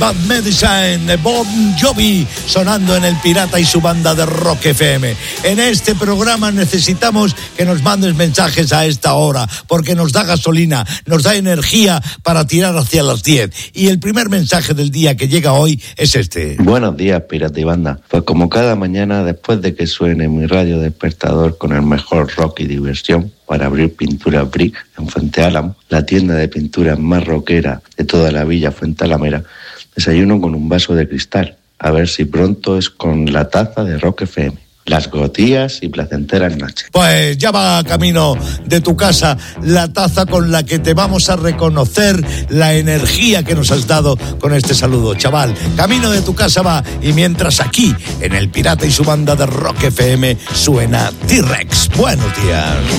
Bad Medicine de Bon Jovi sonando en El Pirata y su banda de Rock FM. En este programa necesitamos que nos mandes mensajes a esta hora, porque nos da gasolina, nos da energía para tirar hacia las 10. Y el primer mensaje del día que llega hoy es este. Buenos días, Pirata y banda. Pues como cada mañana, después de que suene mi radio despertador con el mejor rock y diversión, para abrir Pintura Brick en Fuente Álamo, la tienda de pinturas más rockera de toda la villa Fuente Alamera, desayuno con un vaso de cristal, a ver si pronto es con la taza de Rock FM. Las gotías y placenteras noches. Pues ya va camino de tu casa la taza con la que te vamos a reconocer la energía que nos has dado con este saludo, chaval. Camino de tu casa va, y mientras aquí, en El Pirata y su banda de Rock FM, suena T-Rex. Buenos días.